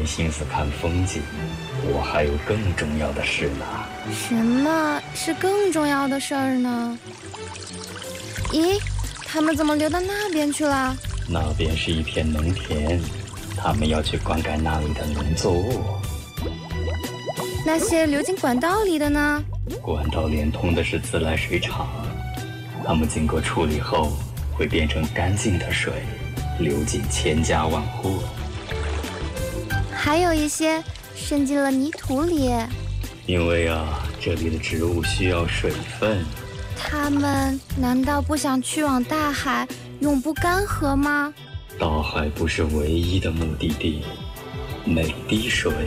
心思看风景，我还有更重要的事呢。 什么是更重要的事儿呢？咦，他们怎么流到那边去了？ 那边是一片农田，他们要去灌溉那里的农作物。 那些流进管道里的呢？ 管道连通的是自来水厂，它们经过处理后会变成干净的水，流进千家万户。 还有一些渗进了泥土里。 因为这里的植物需要水分。 它们难道不想去往大海，永不干涸吗？ 大海不是唯一的目的地，每滴水